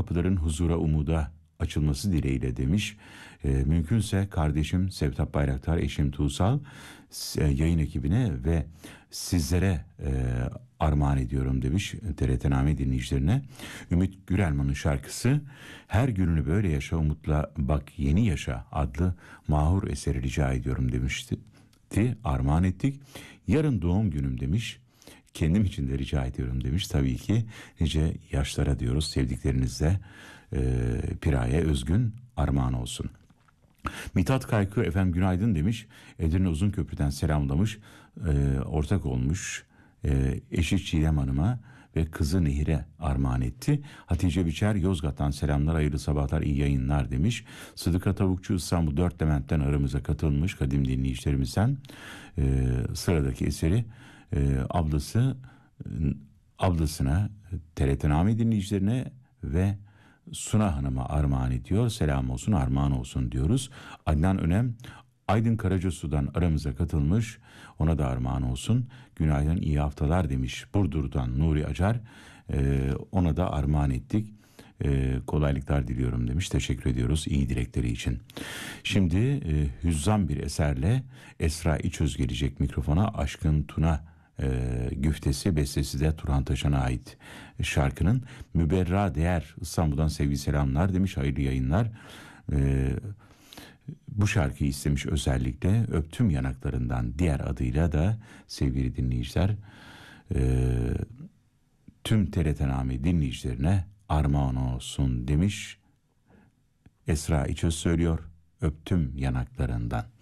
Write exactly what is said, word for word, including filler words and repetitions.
kapıların huzura, umuda açılması dileğiyle demiş. E, mümkünse kardeşim Sevtap Bayraktar, eşim Tuğsal, e, yayın ekibine ve sizlere e, armağan ediyorum demiş T R T Name dinleyicilerine. Ümit Gürelman'ın şarkısı Her Gününü Böyle Yaşa Umutla Bak Yeni Yaşa adlı mahur eseri rica ediyorum demişti. Armağan ettik. Yarın doğum günüm demiş. Kendim için de rica ediyorum demiş. Tabii ki nice yaşlara diyoruz. Sevdiklerinizle e, Piraye Özgün armağan olsun. Mithat Kaykı efendim günaydın demiş. Edirne Uzunköprü'den selamlamış. E, ortak olmuş. E, eşi Çiğdem Hanım'a ve kızı Nehir'e armağan etti. Hatice Biçer Yozgat'tan selamlar, hayırlı sabahlar, iyi yayınlar demiş. Sıdıka Tavukçu İstanbul Dört Levent'ten aramıza katılmış kadim dinleyicilerimizden. E, sıradaki eseri e, ablası ablasına, T R T Name dinleyicilerine ve Suna Hanım'a armağan ediyor. Selam olsun, armağan olsun diyoruz. Adnan Önem Aydın Karacasu'dan aramıza katılmış. Ona da armağan olsun. Günaydın, iyi haftalar demiş. Burdur'dan Nuri Acar. Ee, ona da armağan ettik. Ee, kolaylıklar diliyorum demiş. Teşekkür ediyoruz iyi dilekleri için. Şimdi e, hüzzam bir eserle Esra İçöz gelecek mikrofona. Aşkın Tuna e, güftesi, bestesi de Turhan Taşan'a ait şarkının. Müberra Değer İstanbul'dan sevgi selamlar demiş. Hayırlı yayınlar. Eee Bu şarkıyı istemiş özellikle, öptüm yanaklarından diğer adıyla da sevgili dinleyiciler e, tüm T R T Name dinleyicilerine armağan olsun demiş. Esra İçöz söylüyor, öptüm yanaklarından.